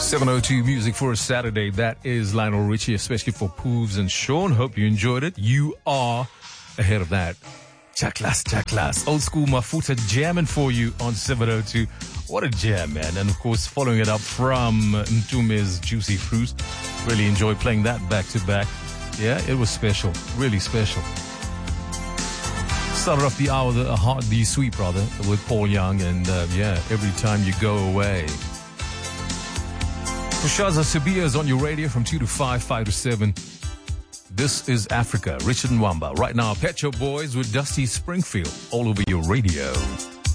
702 music for a Saturday. That is Lionel Richie, especially for Poobs and Sean. Hope you enjoyed it. You are ahead of that. Chaklas. Old school Mafuta jamming for you on 702. What a jam, man. And of course, following it up from Ntume's Juicy Fruit. Really enjoyed playing that back to back. Yeah, it was special. Really special. Started off the hour, the sweet brother, with Paul Young. And every time you go away. Pushaza Sabia is on your radio from 2 to 5, 5 to 7. This is Africa, Richard Nwamba. Right now, Pet Shop Boys with Dusty Springfield all over your radio.